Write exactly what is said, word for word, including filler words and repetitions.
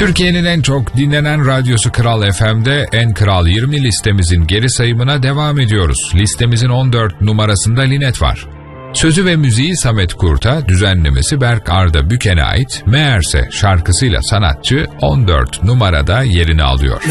Türkiye'nin en çok dinlenen radyosu Kral F M'de En Kral yirmi listemizin geri sayımına devam ediyoruz. Listemizin on dört numarasında Linet var. Sözü ve müziği Samet Kurt'a, düzenlemesi Berk Arda Büken'e ait. Meğerse şarkısıyla sanatçı on dört numarada yerini alıyor.